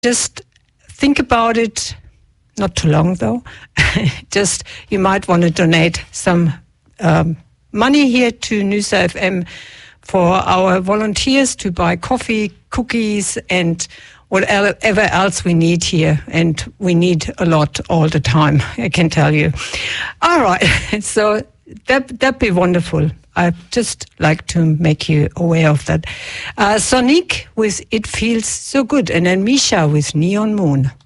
just think about it. Not too long, though. Just, you might want to donate some money here to Nysa FM for our volunteers to buy coffee, cookies, and whatever else we need here. And we need a lot all the time, I can tell you. All right, so that'd be wonderful. I'd just like to make you aware of that. Sonique with It Feels So Good, and then Misha with Neon Moon.